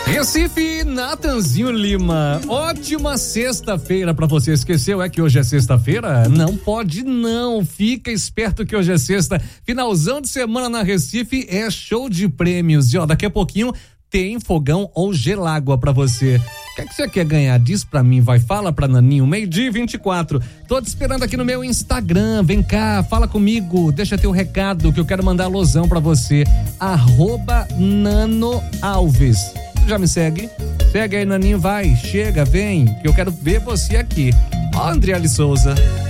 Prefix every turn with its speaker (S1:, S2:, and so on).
S1: Recife, Natanzinho Lima. Ótima sexta-feira pra você. Esqueceu? É que hoje é sexta-feira? Não pode não. Fica esperto que hoje é sexta. Finalzão de semana na Recife é show de prêmios. E ó, daqui a pouquinho tem fogão ou gelágua pra você. O que é que você quer ganhar? Diz pra mim, vai, fala pra Naninho, 12:24. Tô te esperando aqui no meu Instagram, vem cá, fala comigo, deixa teu recado que eu quero mandar alusão pra você, @NanoAlves. Tu já me segue? Segue aí, Naninho, vai, chega, vem, que eu quero ver você aqui. Ó, Andriele Souza.